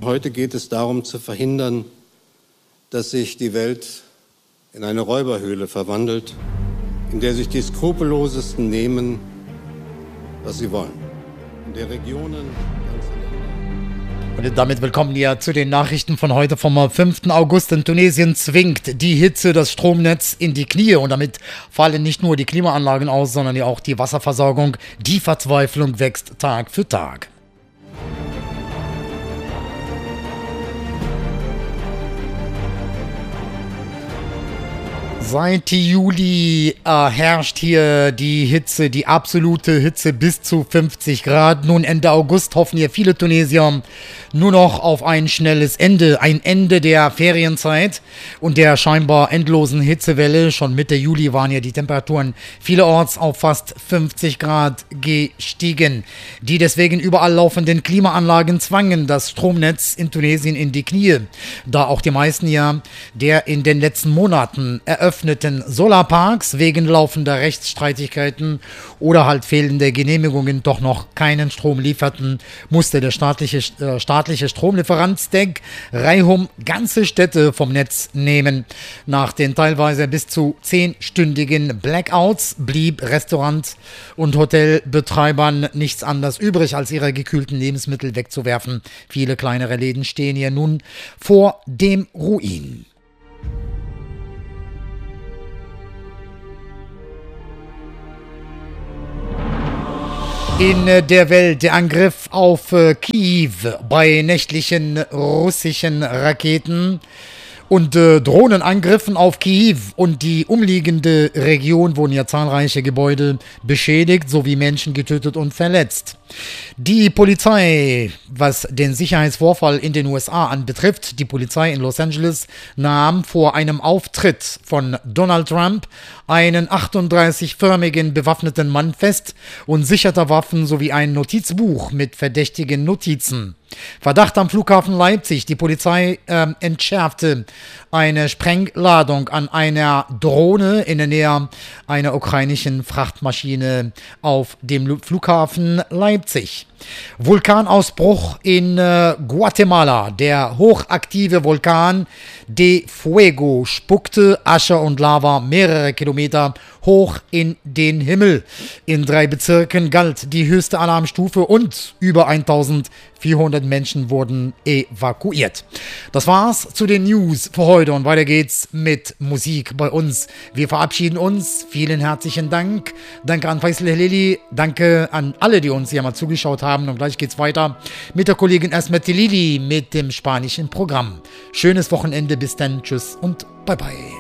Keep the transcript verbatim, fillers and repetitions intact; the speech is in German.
Heute geht es darum zu verhindern, dass sich die Welt in eine Räuberhöhle verwandelt, in der sich die Skrupellosesten nehmen, was sie wollen. In der Regionen... Und damit willkommen hier zu den Nachrichten von heute vom fünften August. In Tunesien zwingt die Hitze das Stromnetz in die Knie und damit fallen nicht nur die Klimaanlagen aus, sondern ja auch die Wasserversorgung. Die Verzweiflung wächst Tag für Tag. Seit Juli äh, herrscht hier die Hitze, die absolute Hitze bis zu fünfzig Grad. Nun Ende August hoffen hier viele Tunesier nur noch auf ein schnelles Ende. Ein Ende der Ferienzeit und der scheinbar endlosen Hitzewelle. Schon Mitte Juli waren ja die Temperaturen vielerorts auf fast fünfzig Grad gestiegen. Die deswegen überall laufenden Klimaanlagen zwangen das Stromnetz in Tunesien in die Knie. Da auch die meisten ja der in den letzten Monaten eröffneten Solarparks wegen laufender Rechtsstreitigkeiten oder halt fehlender Genehmigungen doch noch keinen Strom lieferten, musste der staatliche, äh, staatliche Stromlieferant S T E G reihum ganze Städte vom Netz nehmen. Nach den teilweise bis zu zehnstündigen Blackouts blieb Restaurant- und Hotelbetreibern nichts anderes übrig, als ihre gekühlten Lebensmittel wegzuwerfen. Viele kleinere Läden stehen hier nun vor dem Ruin. In der Welt der Angriff auf Kiew bei nächtlichen russischen Raketen und äh, Drohnenangriffen auf Kiew und die umliegende Region wurden ja zahlreiche Gebäude beschädigt sowie Menschen getötet und verletzt. Die Polizei, was den Sicherheitsvorfall in den U S A anbetrifft, die Polizei in Los Angeles nahm vor einem Auftritt von Donald Trump einen achtunddreißigförmigen bewaffneten Mann fest und sicherte Waffen sowie ein Notizbuch mit verdächtigen Notizen. Verdacht am Flughafen Leipzig. Die Polizei äh, entschärfte eine Sprengladung an einer Drohne in der Nähe einer ukrainischen Frachtmaschine auf dem Flughafen Leipzig. Vulkanausbruch in äh, Guatemala. Der hochaktive Vulkan De Fuego spuckte Asche und Lava mehrere Kilometer hoch in den Himmel. In drei Bezirken galt die höchste Alarmstufe und über eintausendvierhundert Menschen wurden evakuiert. Das war's zu den News für heute und weiter geht's mit Musik bei uns. Wir verabschieden uns. Vielen herzlichen Dank. Danke an Faisal Helili. Danke an alle, die uns hier mal zugeschaut haben. Und gleich geht's weiter mit der Kollegin Esmet Lili mit dem spanischen Programm. Schönes Wochenende. Bis dann. Tschüss und bye bye.